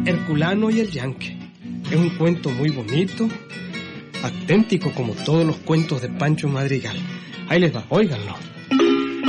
Herculano y el Yanque. Es un cuento muy bonito, auténtico como todos los cuentos de Pancho Madrigal. Ahí les va, óiganlo.